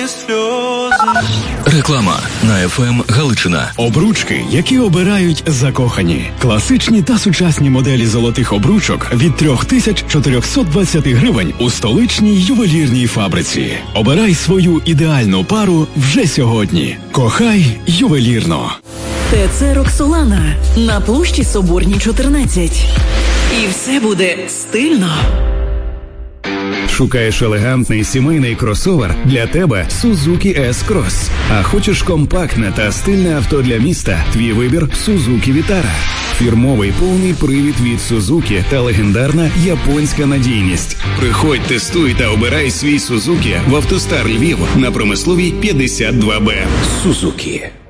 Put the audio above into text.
Реклама на ФМ Галичина. Обручки, які обирають закохані. Класичні та сучасні моделі золотих обручок від 3420 гривень у столичній ювелірній фабриці. Обирай свою ідеальну пару вже сьогодні. Кохай ювелірно. ТЦ «Роксолана» на площі Соборній, 14. І все буде стильно. Шукаєш елегантний сімейний кросовер? Для тебе Suzuki S-Cross. А хочеш компактне та стильне авто для міста? Твій вибір Suzuki Vitara. Фірмовий повний привід від Suzuki та легендарна японська надійність. Приходь, тестуй та обирай свій Suzuki в Автостар Львів на Промисловій 52Б. Suzuki.